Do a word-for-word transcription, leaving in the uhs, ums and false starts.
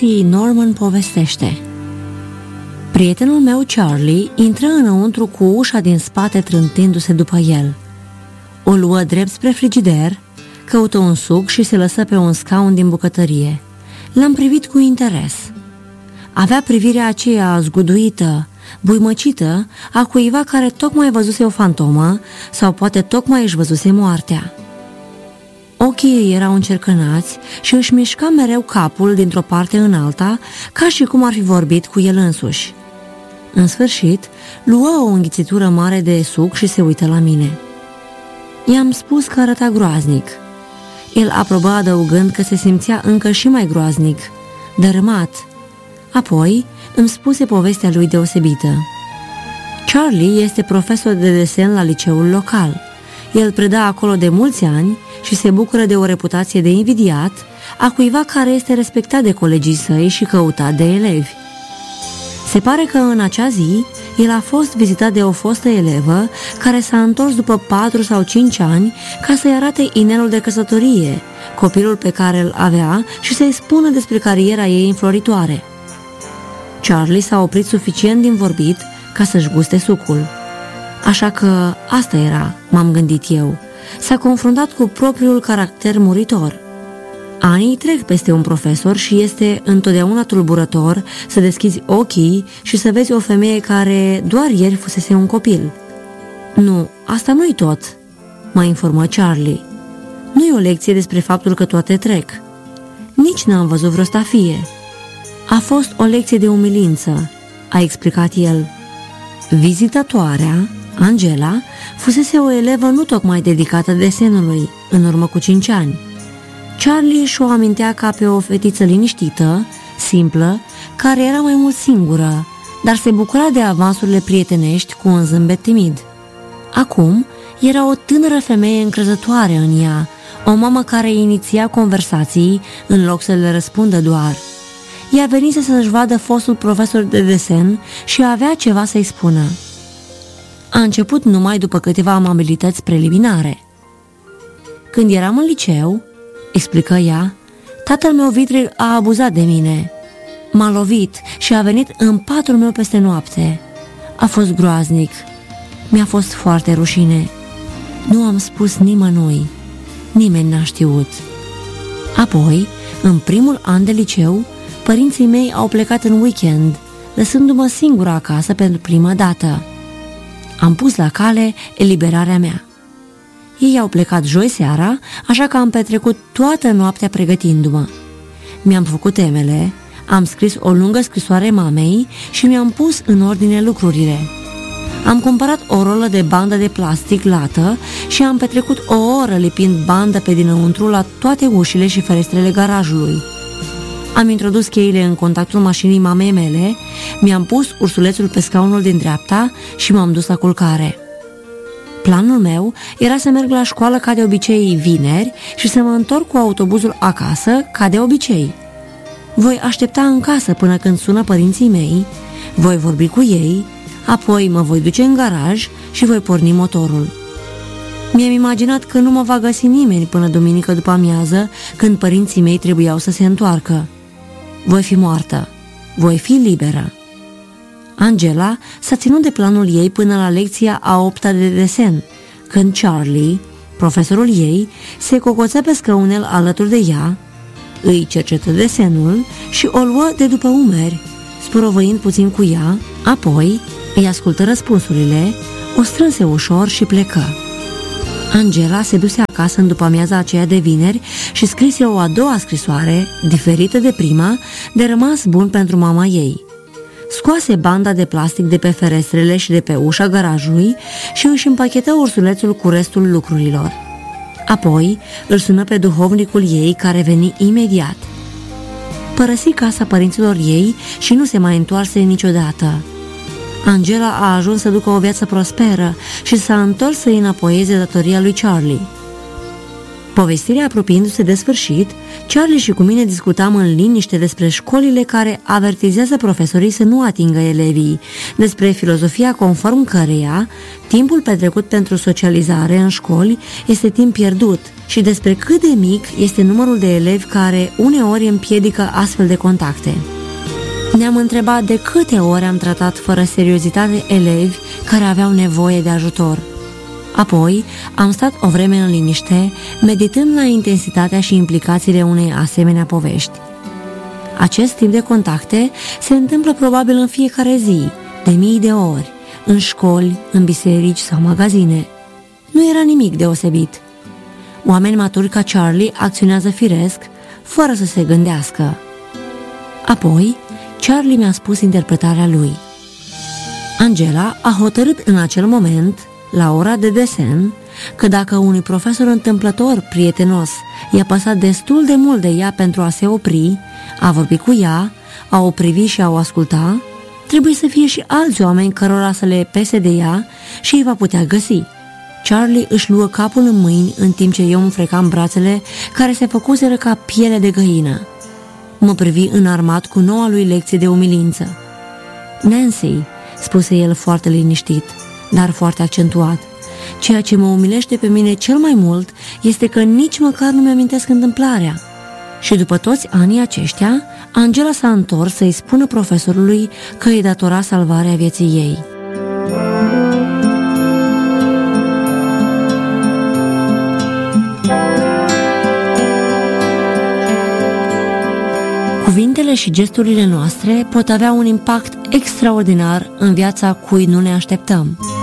și Norman povestește. Prietenul meu, Charlie, intră înăuntru cu ușa din spate trântindu-se după el. O luă drept spre frigider, căută un suc și se lăsă pe un scaun din bucătărie. L-am privit cu interes. Avea privirea aceea zguduită, buimăcită, a cuiva care tocmai văzuse o fantomă sau poate tocmai își văzuse moartea. Ochii ei erau încercănați și își mișca mereu capul dintr-o parte în alta, ca și cum ar fi vorbit cu el însuși. În sfârșit, luă o înghițitură mare de suc și se uită la mine. I-am spus că arăta groaznic. El aprobă adăugând că se simțea încă și mai groaznic, dărâmat. Apoi îmi spuse povestea lui deosebită. Charlie este profesor de desen la liceul local. El preda acolo de mulți ani și se bucură de o reputație de invidiat, a cuiva care este respectat de colegii săi și căutat de elevi. Se pare că în acea zi el a fost vizitat de o fostă elevă care s-a întors după patru sau cinci ani ca să-i arate inelul de căsătorie, copilul pe care îl avea, și să-i spună despre cariera ei înfloritoare. Charlie s-a oprit suficient din vorbit ca să-și guste sucul. Așa că asta era, m-am gândit eu. S-a confruntat cu propriul caracter muritor. Anii trec peste un profesor și este întotdeauna tulburător să deschizi ochii și să vezi o femeie care doar ieri fusese un copil. Nu, asta nu-i tot, m-a informat Charlie. Nu-i o lecție despre faptul că toate trec. Nici n-am văzut vreo stafie. A fost o lecție de umilință, a explicat el. Vizitatoarea, Angela, fusese o elevă nu tocmai dedicată desenului, în urmă cu cinci ani. Charlie și-o amintea ca pe o fetiță liniștită, simplă, care era mai mult singură, dar se bucura de avansurile prietenești cu un zâmbet timid. Acum era o tânără femeie încrezătoare în ea, o mamă care iniția conversații în loc să le răspundă doar. Ea venise să-și vadă fostul profesor de desen și avea ceva să-i spună. A început numai după câteva amabilități preliminare. Când eram în liceu, explică ea, tatăl meu vitreg a abuzat de mine. M-a lovit și a venit în patul meu peste noapte. A fost groaznic. Mi-a fost foarte rușine. Nu am spus nimănui. Nimeni n-a știut. Apoi, în primul an de liceu, părinții mei au plecat în weekend, lăsându-mă singură acasă pentru prima dată. Am pus la cale eliberarea mea. Ei au plecat joi seara, așa că am petrecut toată noaptea pregătindu-mă. Mi-am făcut temele, am scris o lungă scrisoare mamei și mi-am pus în ordine lucrurile. Am cumpărat o rolă de bandă de plastic lată și am petrecut o oră lipind bandă pe dinăuntru la toate ușile și ferestrele garajului. Am introdus cheile în contactul mașinii mamei mele, mi-am pus ursulețul pe scaunul din dreapta și m-am dus la culcare. Planul meu era să merg la școală ca de obicei vineri și să mă întorc cu autobuzul acasă ca de obicei. Voi aștepta în casă până când sună părinții mei, voi vorbi cu ei, apoi mă voi duce în garaj și voi porni motorul. Mi-am imaginat că nu mă va găsi nimeni până duminică după amiază, când părinții mei trebuiau să se întoarcă. Voi fi moartă. Voi fi liberă. Angela s-a ținut de planul ei până la lecția a opta de desen, când Charlie, profesorul ei, se cocoțea pe scăunel alături de ea, îi cercetă desenul și o luă de după umeri, spurovăind puțin cu ea, apoi îi ascultă răspunsurile, o strânse ușor și plecă. Angela se duse acasă în după-amiaza aceea de vineri și scrise o a doua scrisoare, diferită de prima, de rămas bun pentru mama ei. Scoase banda de plastic de pe ferestrele și de pe ușa garajului și își împachetă ursulețul cu restul lucrurilor. Apoi îl sună pe duhovnicul ei, care veni imediat. Părăsi casa părinților ei și nu se mai întoarse niciodată. Angela a ajuns să ducă o viață prosperă și s-a întors să îi înapoieze datoria lui Charlie. Povestirea apropiindu-se de sfârșit, Charlie și cu mine discutam în liniște despre școlile care avertizează profesorii să nu atingă elevii, despre filozofia conform căreia timpul petrecut pentru socializare în școli este timp pierdut și despre cât de mic este numărul de elevi care uneori împiedică astfel de contacte. Ne-am întrebat de câte ori am tratat fără seriozitate elevi care aveau nevoie de ajutor. Apoi am stat o vreme în liniște, meditând la intensitatea și implicațiile unei asemenea povești. Acest tip de contacte se întâmplă probabil în fiecare zi, de mii de ori, în școli, în biserici sau magazine. Nu era nimic deosebit. Oameni maturi ca Charlie acționează firesc, fără să se gândească. Apoi, Charlie mi-a spus interpretarea lui. Angela a hotărât în acel moment, la ora de desen, că dacă unui profesor întâmplător, prietenos, i-a păsat destul de mult de ea pentru a se opri, a vorbi cu ea, a o privi și a o asculta, trebuie să fie și alți oameni cărora să le pese de ea și îi va putea găsi. Charlie își luă capul în mâini în timp ce eu îmi frecam brațele care se făcuseră ca piele de găină. Mă privi înarmat cu noua lui lecție de umilință. Nancy, spuse el foarte liniștit, dar foarte accentuat, ceea ce mă umilește pe mine cel mai mult este că nici măcar nu mi-amintesc întâmplarea. Și după toți anii aceștia, Angela s-a întors să-i spună profesorului că îi datora salvarea vieții ei. Cuvintele și gesturile noastre pot avea un impact extraordinar în viața cui nu ne așteptăm.